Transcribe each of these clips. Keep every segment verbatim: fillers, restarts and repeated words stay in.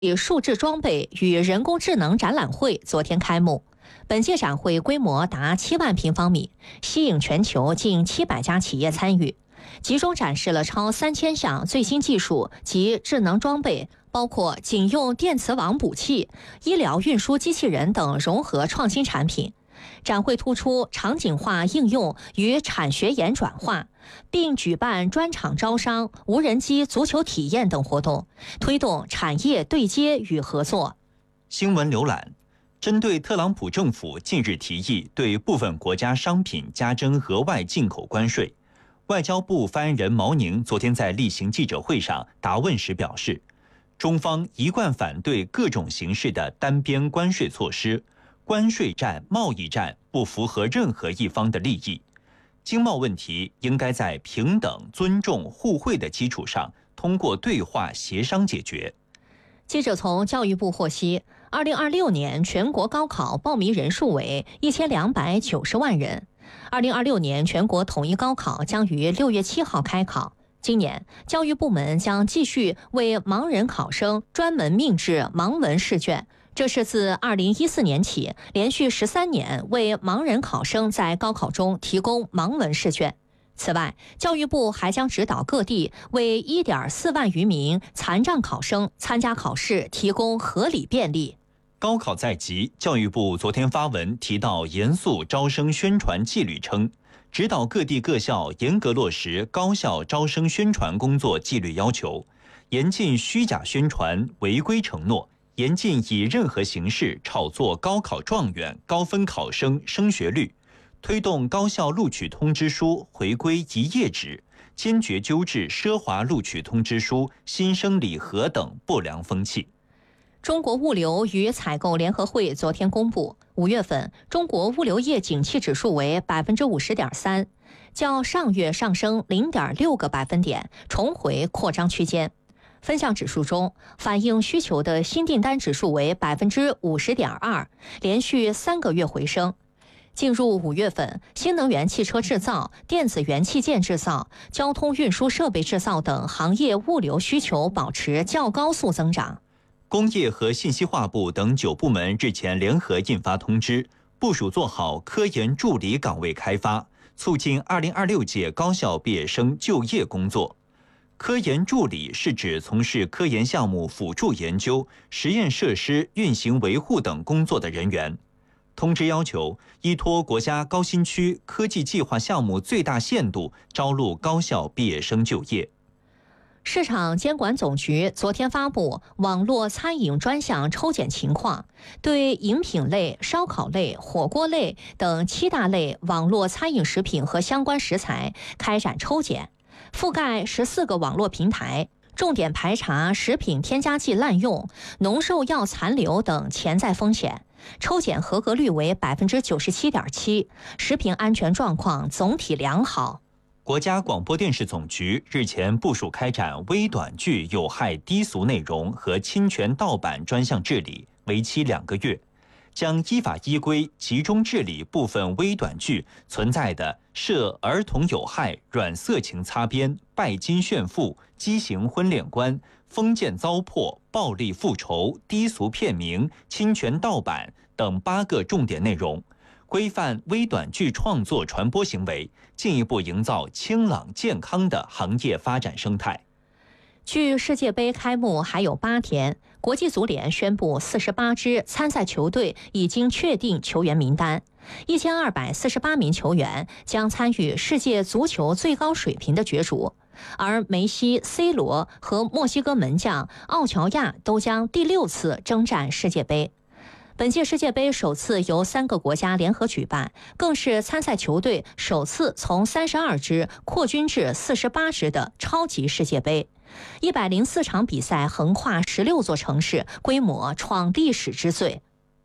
数字装备与人工智能展览会昨天开幕。本届展会规模达七万平方米，吸引全球近七百家企业参与，集中展示了超三千项最新技术及智能装备，包括警用电磁网补器、医疗运输机器人等融合创新产品。展会突出场景化应用与产学研转化，并举办专场招商、无人机足球体验等活动，推动产业对接与合作。 新闻浏览：针对特朗普政府近日提议对部分国家商品加征额外进口关税，外交部发言人毛宁昨天在例行记者会上答问时表示，中方一贯反对各种形式的单边关税措施。关税战、贸易战不符合任何一方的利益，经贸问题应该在平等、尊重、互惠的基础上，通过对话协商解决。 记者从教育部获悉，二零二六年全国高考报名人数为一千两百九十万人。二零二六年全国统一高考将于六月七号开考。今年，教育部门将继续为盲人考生专门命制盲文试卷。这是自二零一四年起，连续十三年为盲人考生在高考中提供盲文试卷。此外，教育部还将指导各地为一点四万余名残障考生参加考试提供合理便利。 高考在即，教育部昨天发文提到严肃招生宣传纪律，称指导各地各校严格落实高校招生宣传工作纪律要求，严禁虚假宣传、违规承诺。严禁以任何形式炒作高考状元、高分考生升学率，推动高校录取通知书回归一页纸，坚决纠治奢华录取通知书、新生礼盒等不良风气。 中国物流与采购联合会昨天公布，五月份中国物流业景气指数为百分之五十点三，较上月上升零点六个百分点，重回扩张区间。分项指数中，反映需求的新订单指数为百分之五十点二，连续三个月回升。进入五月份，新能源汽车制造、电子元器件制造、交通运输设备制造等行业物流需求保持较高速增长。 工业和信息化部等九部门日前联合印发通知，部署做好科研助理岗位开发，促进二零二六届高校毕业生就业工作。科研助理是指从事科研项目辅助研究、实验设施运行维护等工作的人员。通知要求，依托国家高新区科技计划项目最大限度招录高校毕业生就业。 市场监管总局昨天发布网络餐饮专项抽检情况，对饮品类、烧烤类、火锅类等七大类网络餐饮食品和相关食材开展抽检，覆盖十四个网络平台，重点排查食品添加剂滥用、农兽药残留等潜在风险。抽检合格率为百分之九十七点七，食品安全状况总体良好。 国家广播电视总局日前部署开展微短剧有害低俗内容和侵权盗版专项治理，为期两个月，将依法依规集中治理部分微短剧存在的涉儿童有害、软色情擦边、拜金炫富、畸形婚恋观、封建糟粕、暴力复仇、低俗片名、侵权盗版等八个重点内容，规范微短剧创作传播行为，进一步营造清朗健康的行业发展生态。 距世界杯开幕还有八天，国际足联宣布四十八支参赛球队已经确定球员名单，一千二百四十八名球员将参与世界足球最高水平的角逐，而梅西、C 罗和墨西哥门将奥乔亚都将第六次征战世界杯。本届世界杯首次由三个国家联合举办，更是参赛球队首次从三十二支扩军至四十八支的超级世界杯。一百零四场比赛横跨十六座城市，规模创历史之最。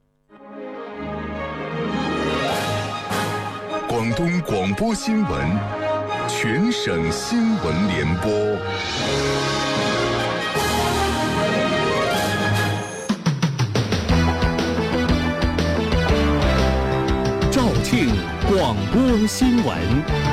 广东广播新闻，全省新闻联播。 肇庆广播新闻。